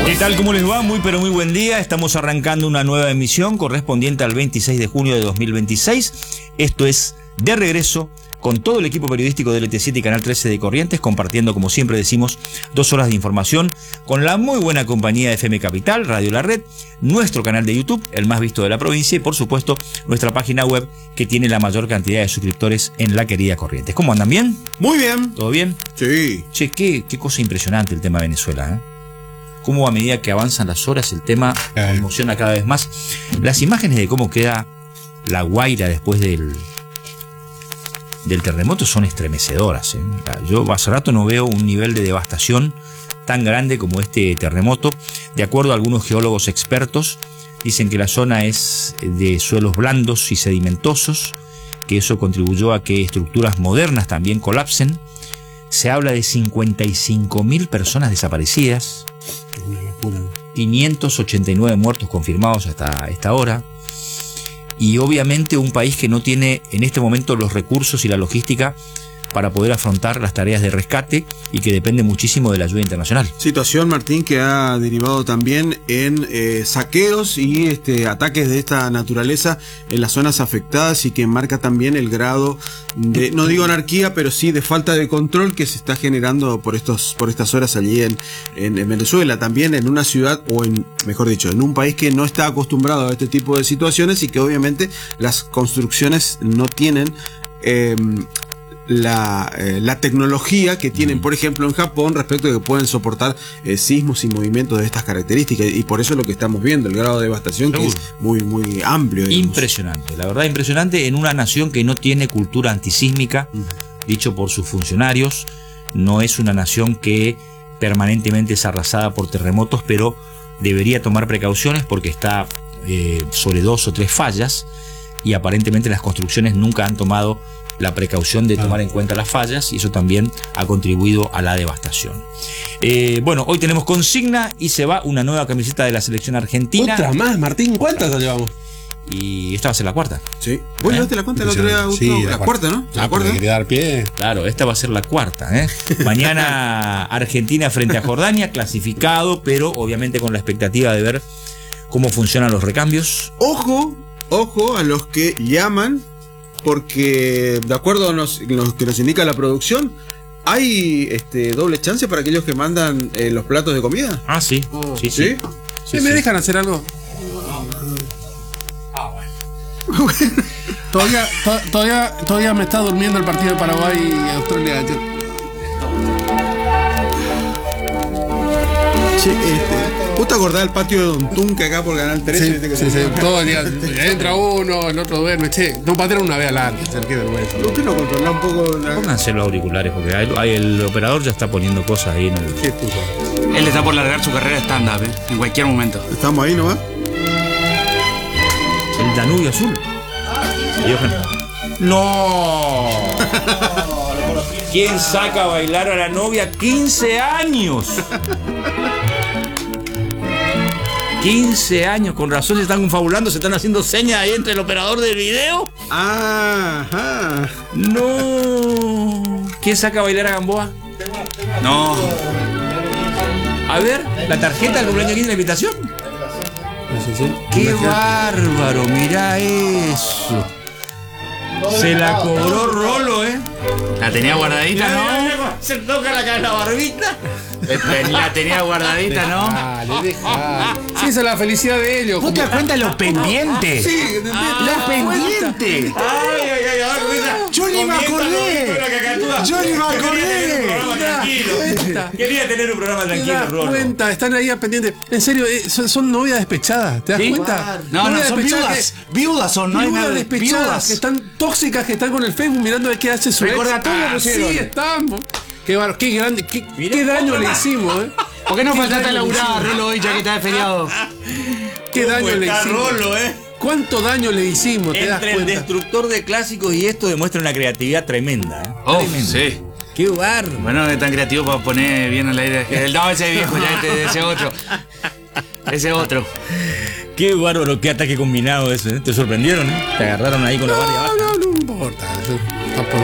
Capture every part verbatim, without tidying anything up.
¿Qué tal? ¿Cómo les va? Muy pero muy buen día. Estamos arrancando una nueva emisión correspondiente al veintiséis de junio de dos mil veintiséis. Esto es De Regreso, con todo el equipo periodístico de L T siete y Canal trece de Corrientes, compartiendo, como siempre decimos, dos horas de información con la muy buena compañía de F M Capital, Radio La Red, nuestro canal de YouTube, el más visto de la provincia, y por supuesto nuestra página web que tiene la mayor cantidad de suscriptores en la querida Corrientes. ¿Cómo andan? ¿Bien? Muy bien. ¿Todo bien? Sí. Che, qué, qué cosa impresionante el tema de Venezuela, ¿eh? Cómo a medida que avanzan las horas el tema eh. emociona cada vez más. Las imágenes de cómo queda La Guaira después del... del terremoto son estremecedoras, ¿eh? Yo hace rato no veo un nivel de devastación tan grande como este terremoto. De acuerdo a algunos geólogos expertos, dicen que la zona es de suelos blandos y sedimentosos, que eso contribuyó a que estructuras modernas también colapsen. Se habla de cincuenta y cinco mil personas desaparecidas, quinientos ochenta y nueve muertos confirmados hasta esta hora. Y obviamente un país que no tiene en este momento los recursos y la logística para poder afrontar las tareas de rescate y que depende muchísimo de la ayuda internacional. Situación, Martín, que ha derivado también en eh, saqueos y este, ataques de esta naturaleza en las zonas afectadas, y que marca también el grado de, no digo anarquía, pero sí de falta de control que se está generando por estos por estas horas allí en, en, en Venezuela. También en una ciudad, o en, mejor dicho, en un país que no está acostumbrado a este tipo de situaciones, y que obviamente las construcciones no tienen Eh, La, eh, la tecnología que tienen, por ejemplo, en Japón, respecto de que pueden soportar eh, sismos y movimientos de estas características, y por eso es lo que estamos viendo, el grado de devastación, que es muy, muy amplio, digamos. Impresionante, la verdad impresionante, en una nación que no tiene cultura antisísmica, uh-huh. dicho por sus funcionarios. No es una nación que permanentemente es arrasada por terremotos, pero debería tomar precauciones porque está eh, sobre dos o tres fallas, y aparentemente las construcciones nunca han tomado la precaución de tomar en cuenta las fallas, y eso también ha contribuido a la devastación. Eh, bueno, hoy tenemos consigna y se va una nueva camiseta de la selección argentina. Otra más, Martín, ¿cuántas la llevamos? Y esta va a ser la cuarta. Sí. ¿Vos llevaste la cuenta la otra día? Sí, la, la cuarta, ¿no? La ah, cuarta. Quería dar pie. Claro, esta va a ser la cuarta, ¿eh? Mañana Argentina frente a Jordania, clasificado, pero obviamente con la expectativa de ver cómo funcionan los recambios. Ojo, ojo a los que llaman, porque de acuerdo a los, los que nos indica la producción, hay este doble chance para aquellos que mandan eh, los platos de comida. Ah, sí. Oh, sí, sí. sí. sí, ¿Me sí. dejan hacer algo? Ah, bueno. todavía, to, todavía, todavía me está durmiendo el partido de Paraguay y Australia. Che, este, ¿vos te acordás del patio de Don Tunca acá por Canal trece? Sí, sí, sí, todo el día. Entra uno, el otro duerme. Che, no patearon una vez al año. Qué vergüenza. ¿Usted no controla un poco? La... Pónganse los auriculares, porque hay, hay, el operador ya está poniendo cosas ahí en el... ¿Qué puto? Él está por largar su carrera stand-up, ¿eh? En cualquier momento. ¿Estamos ahí nomás? El Danubio Azul. ¡No! ¿Quién saca a bailar a la novia? ¡quince años! quince años, con razón se están confabulando, se están haciendo señas ahí entre el operador del video. Ajá. No. ¿Quién saca a bailar a Gamboa? No. A ver, la tarjeta del cumpleaños aquí de la invitación. Sí, sí. ¡Qué bárbaro! Mirá eso. Se la cobró Rolo, ¿eh? La tenía guardadita, ¿no? Se toca la, la barbita. La tenía guardadita, ¿no? Dale, dejale. Sí, esa es la felicidad de ellos. ¿Vos te das cuenta de los pendientes? Sí, los pendientes. Ay, ay, ay, ay. Yo ni me acordé. Yo ni me acordé. Quería tener un programa tranquilo, Te das Rolo. cuenta, están ahí pendientes. En serio, eh, son, son novias despechadas. ¿Te das ¿Sí? cuenta? No, no, son viudas. Viudas son, no hay nada. Viudas despechadas que están tóxicas, que están con el Facebook mirando de qué hace su ex. Recordatorio Ah, pusieron. sí, estamos. Qué, bar, qué grande, qué, qué daño le hicimos, ¿eh? ¿Por qué no faltaste a laburar, Rolo, hoy ya que está de feriado? Qué daño le hicimos. Rolo, ¿eh? ¿Cuánto daño le hicimos? ¿Te das Entre el cuenta? destructor de clásicos y esto demuestra una creatividad tremenda, ¿eh? Oh, tremenda. sí. Qué bárbaro. Bueno, es tan creativo para poner bien al aire. No, ese viejo, ya este, ese otro. Ese otro. Qué bárbaro, qué ataque combinado ese, ¿eh? ¿Te sorprendieron, eh? Te agarraron ahí con la barra No, baja. no, no importa. Yo, por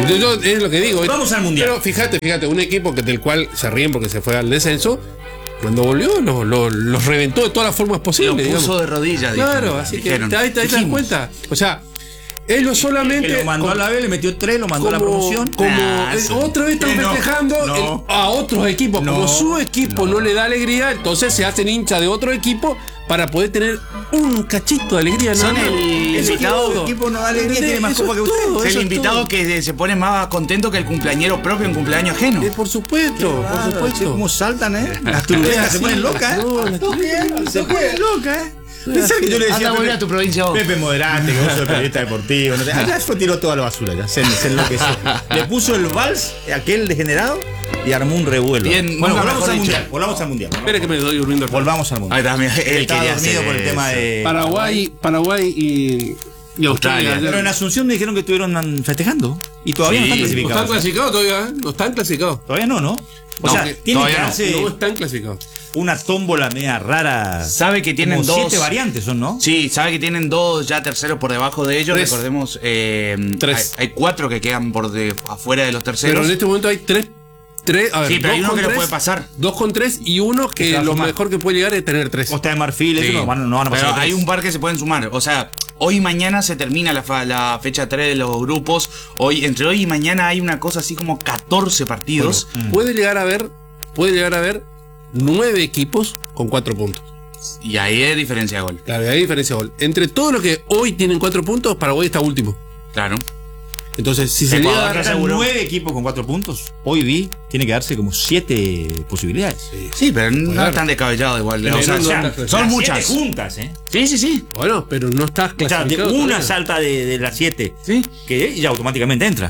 Yo, yo- es lo que digo. Vamos al Mundial. Pero fíjate, fíjate, un equipo que, del cual se ríen porque se fue al descenso, cuando volvió los lo, los reventó de todas las formas Lo posibles. puso digamos. de rodillas. Claro, dijeron, así que dijeron. te, te- te das Dijimos. cuenta. O sea, ellos solamente. Que lo mandó a la B, le metió tres, lo mandó a la como, promoción. como Nah, eh, sí. otra vez están Eh, no, festejando no. el- a otros equipos. No, como su equipo no. no. le da alegría, entonces se hacen hincha de otro equipo para poder tener un cachito de alegría. Son nada más. el Eso es invitado- todo. el equipo no da alegría, ¿Entendés? tiene más Eso copa es que ustedes. todo, Es eso el es invitado todo. que se pone más contento que el cumpleañero propio en cumpleaños ajeno. Eh, por supuesto, por supuesto. ¿Cómo saltan, eh? Las turbejas se ponen locas, eh. No, las turbejas. Se ponen locas, eh. Pensá que yo le decía Anda a a volver Pepe, a tu provincia vos. Pepe moderate, que vos sos periodista deportivo. No sé. Allá fue tiró toda la basura, ya se, se enloqueció. Le puso el vals, aquel degenerado, y armó un revuelo. Bien, bueno, nunca volvamos mejor al dicho. mundial. Volvamos al mundial. Espera que me doy durmiendo. Volvamos al Ahí mundial. está, mira, él Estaba quería dormido hacer por el tema eso. de Paraguay, Paraguay y, y Australia. Australia. Pero en Asunción me dijeron que estuvieron festejando. Y todavía Sí. no están No clasificados. están clasificados todavía, ¿eh? No están clasificados. Todavía no, ¿no? O No, sea, que tiene que todavía no. darse No están clasificados. una tómbola media rara. Sabe que tienen Como dos. siete variantes son, ¿no? Sí, sabe que tienen dos ya terceros por debajo de ellos. Tres. Recordemos, eh, Tres. Hay, hay cuatro que quedan por de, afuera de los Pero terceros. en este momento hay tres. tres a ver, Sí, pero hay dos uno con que lo tres, puede pasar. Dos con tres y uno Que que se va a lo sumar. mejor que puede llegar es tener tres. Costa de Marfil, Sí. eso no van, no van a pasar. Pero de hay tres. un par que se pueden sumar. O sea, hoy y mañana se termina la, fa- la fecha tres de los grupos. Hoy, entre hoy y mañana hay una cosa así como catorce partidos. Bueno, puede llegar a haber, puede llegar a haber nueve equipos con cuatro puntos. Y ahí es diferencia de gol. Claro, y hay diferencia de gol. Entre todos los que hoy tienen cuatro puntos, Paraguay está último. Claro. Entonces, si se Ecuador llega a ya dar- Eran seguro. nueve equipos con cuatro puntos. Hoy vi, tiene que darse como siete posibilidades. Sí, pero no Claro. es tan descabellado igual. Pero O sea, no, son- no, no, son Las muchas. siete juntas, ¿eh? Sí, sí, sí. Bueno, pero no estás O sea, de clasificado. una todavía. salta de, de las siete, Sí. que ya automáticamente entra.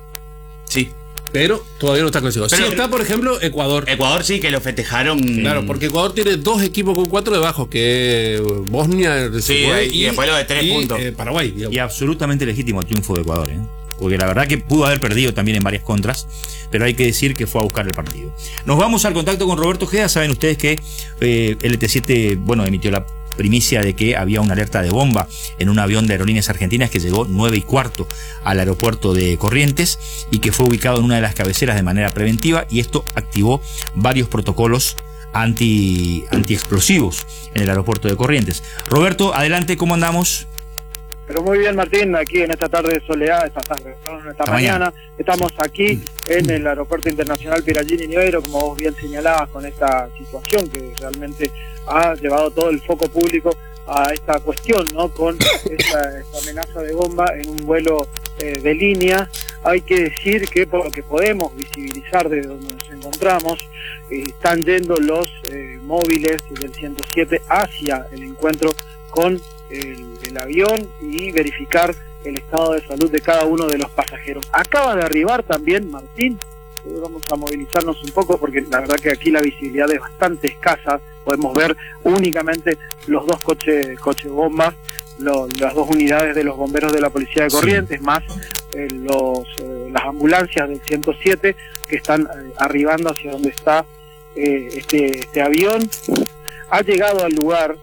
Sí. Pero todavía no está clasificado. Pero- sí está, por ejemplo, Ecuador. Ecuador sí que lo festejaron. Claro, porque Ecuador tiene dos equipos con cuatro debajo, que Bosnia, Uruguay y después lo de tres y, puntos. eh, Paraguay. digamos. Y absolutamente legítimo el triunfo de Ecuador, ¿eh? Porque la verdad que pudo haber perdido también en varias contras, pero hay que decir que fue a buscar el partido. Nos vamos al contacto con Roberto Ojeda. Saben ustedes que eh, L T siete, bueno, emitió la primicia de que había una alerta de bomba en un avión de Aerolíneas Argentinas que llegó nueve y cuarto al aeropuerto de Corrientes y que fue ubicado en una de las cabeceras de manera preventiva, y esto activó varios protocolos anti antiexplosivos en el aeropuerto de Corrientes. Roberto, adelante, ¿cómo andamos? Pero muy bien, Martín, aquí en esta tarde soleada, esta tarde, perdón, esta Esta mañana, mañana. estamos aquí en el Aeropuerto Internacional Pirallini Nievero, como vos bien señalabas, con esta situación que realmente ha llevado todo el foco público a esta cuestión, ¿no? Con esta, esta amenaza de bomba en un vuelo eh, de línea. Hay que decir que por lo que podemos visibilizar desde donde nos encontramos, eh, están yendo los eh, móviles del ciento siete hacia el encuentro con el, el avión y verificar el estado de salud de cada uno de los pasajeros. Acaba de arribar también Martín, eh, vamos a movilizarnos un poco porque la verdad que aquí la visibilidad es bastante escasa, podemos ver únicamente los dos coches coche bombas, lo, las dos unidades de los bomberos de la Policía de Corrientes, sí, más eh, los eh, las ambulancias del ciento siete que están eh, arribando hacia donde está eh, este, este avión. Ha llegado al lugar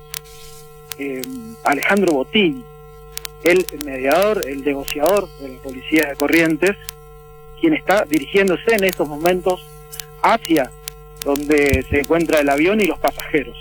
Eh, Alejandro Bottini, el mediador, el negociador de la Policía de Corrientes, quien está dirigiéndose en estos momentos hacia donde se encuentra el avión y los pasajeros.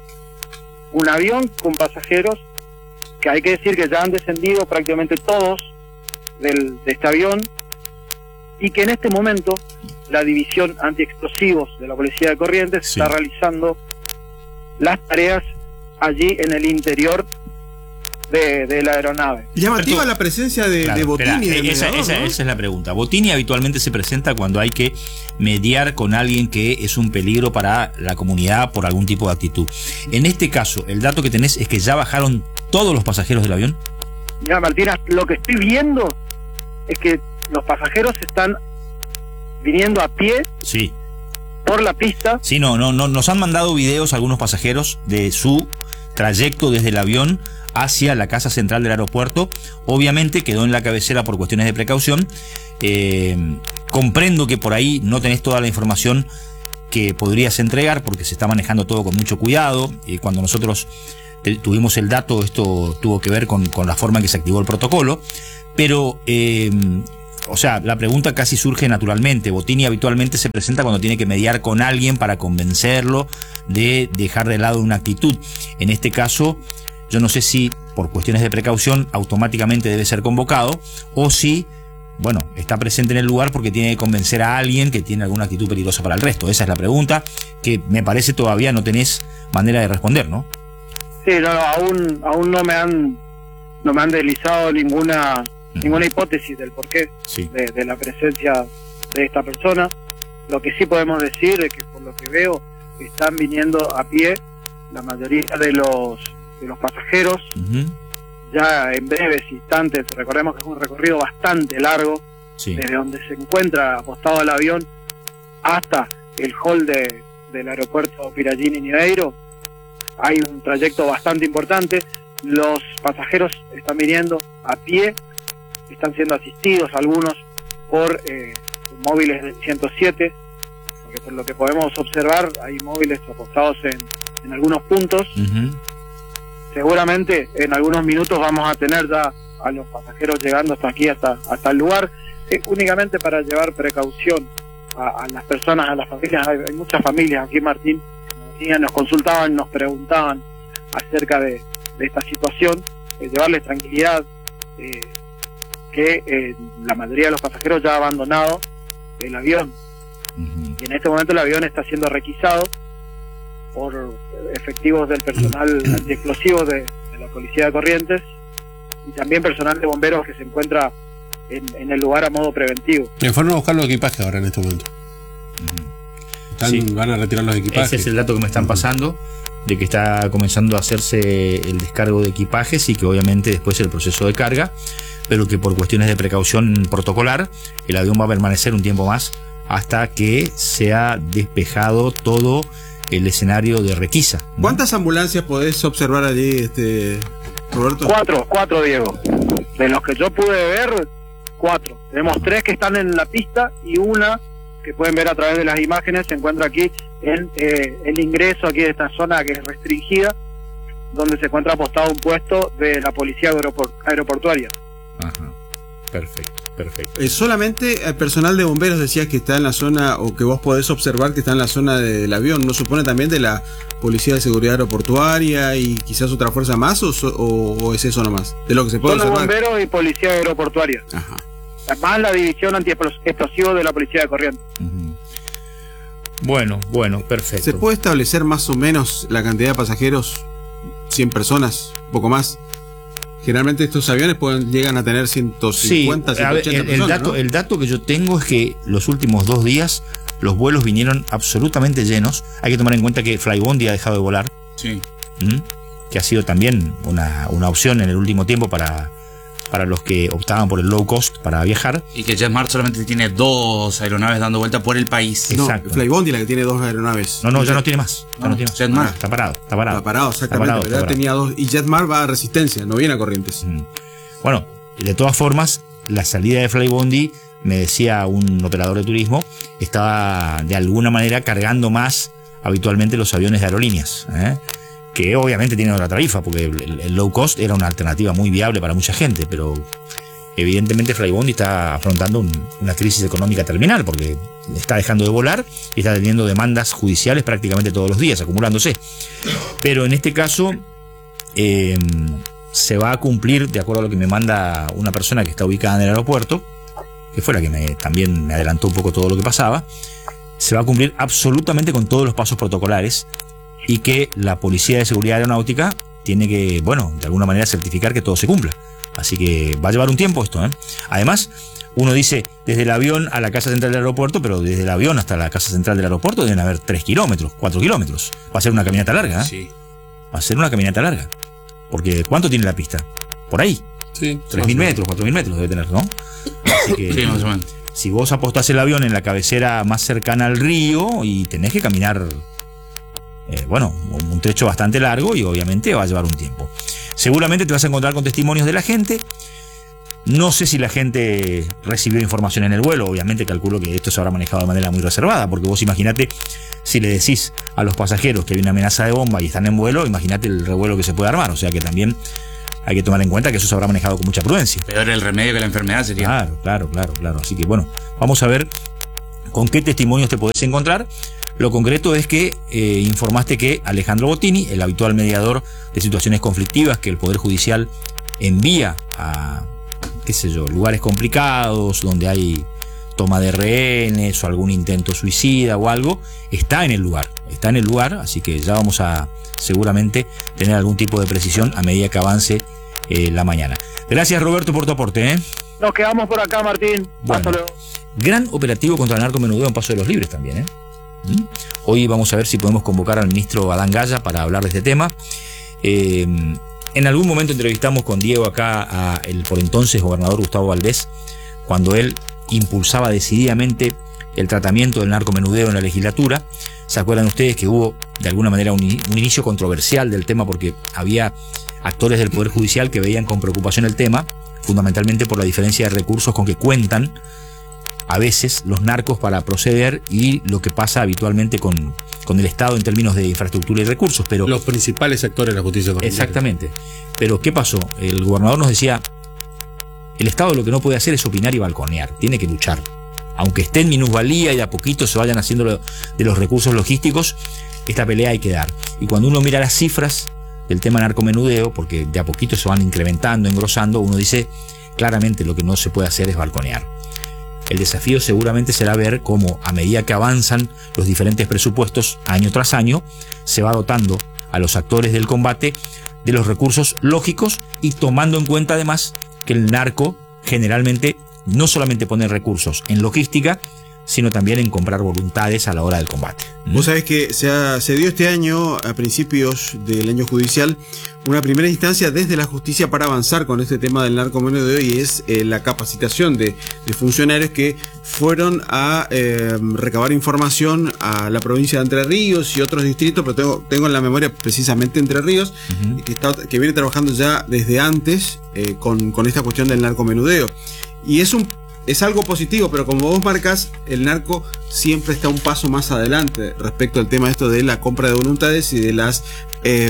Un avión con pasajeros que hay que decir que ya han descendido prácticamente todos del, de este avión, y que en este momento la división antiexplosivos de la Policía de Corrientes, sí, está realizando las tareas allí en el interior de, de la aeronave. Llamativa la presencia de, Claro, de Bottini. espera, de esa, mediador, esa- ¿no? esa es la pregunta. Bottini habitualmente se presenta cuando hay que mediar con alguien que es un peligro para la comunidad por algún tipo de actitud. En este caso, el dato que tenés es que ya bajaron todos los pasajeros del avión. Mira, Martina, lo que estoy viendo es que los pasajeros están viniendo a pie Sí. por la pista. Sí, no, no, no, nos han mandado videos algunos pasajeros de su trayecto desde el avión hacia la casa central del aeropuerto. Obviamente quedó en la cabecera por cuestiones de precaución. Eh, comprendo que por ahí no tenés toda la información que podrías entregar porque se está manejando todo con mucho cuidado. Y cuando nosotros te- tuvimos el dato, esto tuvo que ver con, con la forma en que se activó el protocolo. Pero eh, o sea, la pregunta casi surge naturalmente. Bottini habitualmente se presenta cuando tiene que mediar con alguien para convencerlo de dejar de lado una actitud. En este caso, yo no sé si por cuestiones de precaución automáticamente debe ser convocado o si, bueno, está presente en el lugar porque tiene que convencer a alguien que tiene alguna actitud peligrosa para el resto. Esa es la pregunta que me parece todavía no tenés manera de responder, ¿no? Sí, no, no, aún, aún no me han, no me han deslizado ninguna, uh-huh. ninguna hipótesis del porqué sí. de, de la presencia de esta persona. Lo que sí podemos decir es que por lo que veo están viniendo a pie la mayoría de los de los pasajeros. Uh-huh. Ya en breves instantes, recordemos que es un recorrido bastante largo, sí. desde donde se encuentra apostado el avión hasta el hall de, del aeropuerto Piragini Niveiro. Hay un trayecto bastante importante. Los pasajeros están viniendo a pie, están siendo asistidos algunos por eh, móviles del ciento siete, porque por lo que podemos observar hay móviles apostados en, en algunos puntos. Uh-huh. Seguramente en algunos minutos vamos a tener ya a los pasajeros llegando hasta aquí, hasta, hasta el lugar, eh, únicamente para llevar precaución a, a las personas, a las familias. Hay, hay muchas familias aquí, Martín, nos consultaban, nos preguntaban acerca de, de esta situación, eh, llevarles tranquilidad, eh, que eh, la mayoría de los pasajeros ya ha abandonado el avión. Uh-huh. Y en este momento el avión está siendo requisado por efectivos del personal antiexplosivo de, de la Policía de Corrientes y también personal de bomberos que se encuentra en, en el lugar a modo preventivo. Me fueron a buscar los equipajes ahora en este momento. Uh-huh. Están, sí. Van a retirar los equipajes. Ese es el dato que me están pasando, de que está comenzando a hacerse el descargo de equipajes y que obviamente después el proceso de carga, pero que por cuestiones de precaución protocolar el avión va a permanecer un tiempo más hasta que sea despejado todo el escenario de requisa, ¿no? ¿Cuántas ambulancias podés observar allí, este Roberto? Cuatro, cuatro, Diego. De los que yo pude ver, cuatro. Tenemos tres que están en la pista y una que pueden ver a través de las imágenes se encuentra aquí en eh, el ingreso aquí de esta zona que es restringida, donde se encuentra apostado un puesto de la policía aeroport aeroportuaria. Ajá. Perfecto, perfecto. Eh, solamente el personal de bomberos decías que está en la zona, o que vos podés observar que está en la zona del avión. ¿No supone también de la Policía de Seguridad Aeroportuaria y quizás otra fuerza más, o, o, o es eso nomás? De lo que se puede Son observar. Los bomberos y Policía Aeroportuaria. Ajá. Además la división antiexplosivo de la Policía de Corrientes. Uh-huh. Bueno, bueno, perfecto. ¿Se puede establecer más o menos la cantidad de pasajeros? ¿cien personas? ¿Un poco más? Generalmente estos aviones pueden, llegan a tener ciento cincuenta, sí, ciento ochenta el, el personas, dato, ¿no? El dato que yo tengo es que los últimos dos días los vuelos vinieron absolutamente llenos. Hay que tomar en cuenta que Flybondi ha dejado de volar. Sí. ¿Mm? Que ha sido también una, una opción en el último tiempo para, para los que optaban por el low cost para viajar. Y que JetSmart solamente tiene dos aeronaves dando vuelta por el país. No, Exacto. Flybondi la que tiene dos aeronaves. No, no, ya no tiene más. Ya No, no tiene más. JetSmart. Ah, está parado, está parado. Está parado, exactamente, Está parado, pero ya está tenía dos. Y JetSmart va a Resistencia, no viene a Corrientes. Mm. Bueno, de todas formas, la salida de Flybondi, me decía un operador de turismo, estaba de alguna manera cargando más habitualmente los aviones de aerolíneas, ¿eh? Que obviamente tienen otra tarifa, porque el, el low cost era una alternativa muy viable para mucha gente, pero evidentemente Flybondi está afrontando un, una crisis económica terminal, porque está dejando de volar y está teniendo demandas judiciales prácticamente todos los días, acumulándose. Pero en este caso eh, se va a cumplir, de acuerdo a lo que me manda una persona que está ubicada en el aeropuerto, que fue la que me, también me adelantó un poco todo lo que pasaba, se va a cumplir absolutamente con todos los pasos protocolares y que la Policía de Seguridad Aeronáutica tiene que, bueno, de alguna manera certificar que todo se cumpla. Así que va a llevar un tiempo esto, ¿eh? Además, uno dice desde el avión a la casa central del aeropuerto, pero desde el avión hasta la casa central del aeropuerto deben haber tres kilómetros, cuatro kilómetros. Va a ser una caminata larga, ¿eh? Sí. Va a ser una caminata larga. Porque ¿cuánto tiene la pista? Por ahí. Sí. Tres mil metros, cuatro mil metros debe tener, ¿no? Así que, Sí, más o menos. si vos apostás el avión en la cabecera más cercana al río y tenés que caminar, eh, bueno, un trecho bastante largo y obviamente va a llevar un tiempo. Seguramente te vas a encontrar con testimonios de la gente. No sé si la gente recibió información en el vuelo. Obviamente calculo que esto se habrá manejado de manera muy reservada, porque vos imaginate, si le decís a los pasajeros que hay una amenaza de bomba y están en vuelo, imagínate el revuelo que se puede armar. O sea que también hay que tomar en cuenta que eso se habrá manejado con mucha prudencia. Peor el remedio que la enfermedad sería. Claro, claro, claro, claro. Así que bueno, vamos a ver con qué testimonios te podés encontrar. Lo concreto es que eh, informaste que Alejandro Bottini, el habitual mediador de situaciones conflictivas que el Poder Judicial envía a, qué sé yo, lugares complicados, donde hay toma de rehenes o algún intento suicida o algo, está en el lugar, está en el lugar, así que ya vamos a seguramente tener algún tipo de precisión a medida que avance eh, la mañana. Gracias, Roberto, por tu aporte, ¿eh? Nos quedamos por acá, Martín. Bueno, Hasta luego. gran operativo contra el narcomenudeo en Paso de los Libres también, ¿eh? ¿Mm? Hoy vamos a ver si podemos convocar al ministro Adán Gaya para hablar de este tema. Eh, en algún momento entrevistamos con Diego acá a el por entonces gobernador Gustavo Valdés, cuando él impulsaba decididamente el tratamiento del narcomenudeo en la legislatura. ¿Se acuerdan ustedes que hubo de alguna manera un, un inicio controversial del tema porque había actores del Poder Judicial que veían con preocupación el tema, fundamentalmente por la diferencia de recursos con que cuentan a veces los narcos para proceder y lo que pasa habitualmente con, con el Estado en términos de infraestructura y recursos? Pero los principales actores de la justicia comunitaria. Exactamente. Pero ¿qué pasó? El gobernador nos decía, el Estado lo que no puede hacer es opinar y balconear, tiene que luchar. Aunque esté en minusvalía y de a poquito se vayan haciendo lo, de los recursos logísticos, esta pelea hay que dar. Y cuando uno mira las cifras del tema narcomenudeo, porque de a poquito se van incrementando, engrosando, uno dice claramente lo que no se puede hacer es balconear. El desafío seguramente será ver cómo, a medida que avanzan los diferentes presupuestos año tras año, se va dotando a los actores del combate de los recursos lógicos y tomando en cuenta además que el narco generalmente no solamente pone recursos en logística, sino también en comprar voluntades a la hora del combate. Vos sabés que se, ha, se dio este año, a principios del año judicial, una primera instancia desde la justicia para avanzar con este tema del narcomenudeo, y es eh, la capacitación de, de funcionarios que fueron a eh, recabar información a la provincia de Entre Ríos y otros distritos, pero tengo, tengo en la memoria precisamente Entre Ríos, uh-huh. que, está, que viene trabajando ya desde antes eh, con, con esta cuestión del narcomenudeo. Y es un Es algo positivo, pero como vos marcas, el narco siempre está un paso más adelante respecto al tema esto de la compra de voluntades y de las eh,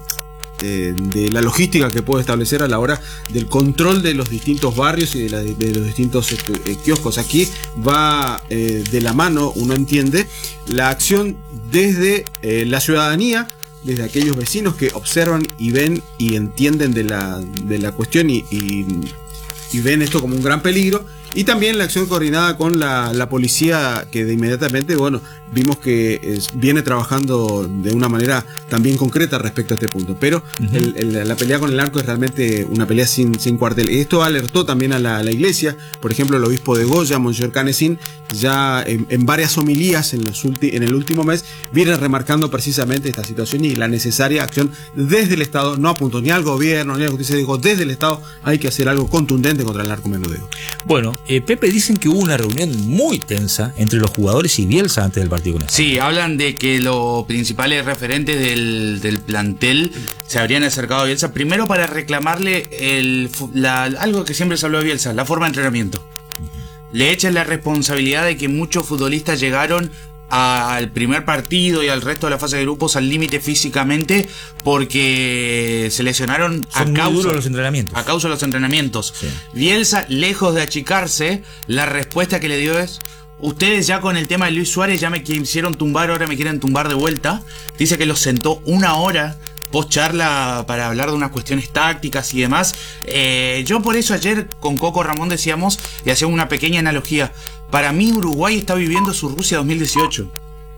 eh, de la logística que puede establecer a la hora del control de los distintos barrios y de, la, de los distintos este, eh, kioscos. Aquí va eh, de la mano, uno entiende, la acción desde eh, la ciudadanía, desde aquellos vecinos que observan y ven y entienden de la, de la cuestión y, y, y ven esto como un gran peligro. Y también la acción coordinada con la, la policía, que de inmediatamente, bueno, vimos que es, viene trabajando de una manera también concreta respecto a este punto. Pero uh-huh. el, el, la pelea con el narco es realmente una pelea sin, sin cuartel. Esto alertó también a la, a la iglesia. Por ejemplo, el obispo de Goya, Monseñor Canesín, ya en, en varias homilías en, los ulti, en el último mes, viene remarcando precisamente esta situación y la necesaria acción desde el Estado. No apuntó ni al gobierno ni a la justicia, dijo desde el Estado hay que hacer algo contundente contra el narcomenudeo. Bueno, Eh, Pepe, dicen que hubo una reunión muy tensa entre los jugadores y Bielsa antes del partido con España. Sí, hablan de que los principales referentes del, del plantel se habrían acercado a Bielsa primero para reclamarle el, la, algo que siempre se habló de Bielsa, la forma de entrenamiento. Le echan la responsabilidad de que muchos futbolistas llegaron al primer partido y al resto de la fase de grupos al límite físicamente porque se lesionaron a Son muy causa, duros los entrenamientos. a causa de los entrenamientos. Sí. Bielsa, lejos de achicarse, la respuesta que le dio es: ustedes ya con el tema de Luis Suárez ya me quisieron tumbar, ahora me quieren tumbar de vuelta. Dice que los sentó una hora post charla para hablar de unas cuestiones tácticas y demás. Eh, yo por eso ayer con Coco Ramón decíamos y hacíamos una pequeña analogía. Para mí Uruguay está viviendo su Rusia dos mil dieciocho.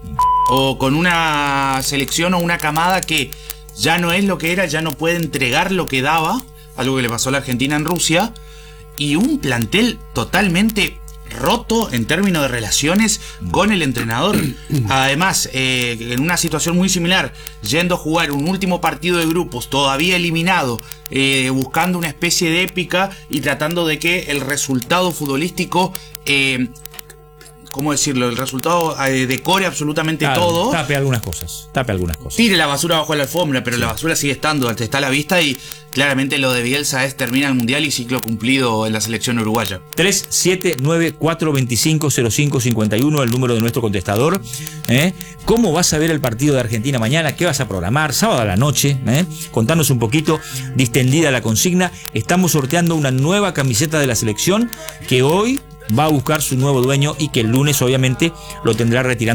O con una selección o una camada que ya no es lo que era, ya no puede entregar lo que daba, algo que le pasó a la Argentina en Rusia, y un plantel totalmente roto en términos de relaciones con el entrenador. Además, eh, en una situación muy similar, yendo a jugar un último partido de grupos, todavía eliminado, eh, buscando una especie de épica y tratando de que el resultado futbolístico eh, ¿cómo decirlo? El resultado eh, decore absolutamente Claro, todo. Tape algunas cosas, tape algunas cosas. Tire la basura bajo la alfombra, pero sí. La basura sigue estando, está a la vista y claramente lo de Bielsa es termina el Mundial y ciclo cumplido en la selección uruguaya. tres siete nueve cuatro dos cinco cero cinco cinco uno, el número de nuestro contestador. ¿eh? ¿Cómo vas a ver el partido de Argentina mañana? ¿Qué vas a programar? Sábado a la noche. ¿eh? Contanos un poquito, distendida la consigna. Estamos sorteando una nueva camiseta de la selección que hoy va a buscar su nuevo dueño y que el lunes obviamente lo tendrá retirando